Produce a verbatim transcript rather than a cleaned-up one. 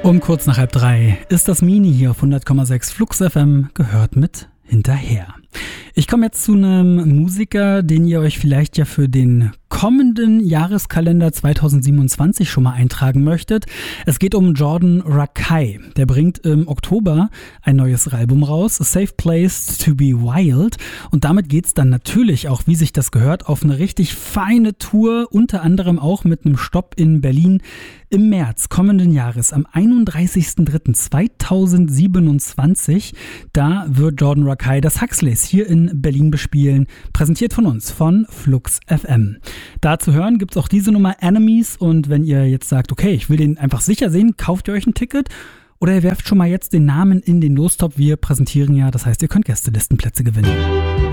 Um kurz nach halb drei ist das Mini hier auf hundert Komma sechs Flux F M, gehört mit hinterher. Ich komme jetzt zu einem Musiker, den ihr euch vielleicht ja für den kommenden Jahreskalender zweitausendsiebenundzwanzig schon mal eintragen möchtet. Es geht um Jordan Rakei. Der bringt im Oktober ein neues Album raus, A Safe Place to Be Wild. Und damit geht's dann natürlich auch, wie sich das gehört, auf eine richtig feine Tour, unter anderem auch mit einem Stopp in Berlin im März kommenden Jahres, am einunddreißigsten dritten zweitausendsiebenundzwanzig. Da wird Jordan Rakei das Huxleys hier in Berlin bespielen, präsentiert von uns, von Flux F M. Da zu hören gibt's auch diese Nummer Enemies, und wenn ihr jetzt sagt, okay, ich will den einfach sicher sehen, kauft ihr euch ein Ticket oder ihr werft schon mal jetzt den Namen in den Lostopf. Wir präsentieren ja, das heißt, ihr könnt Gästelistenplätze gewinnen.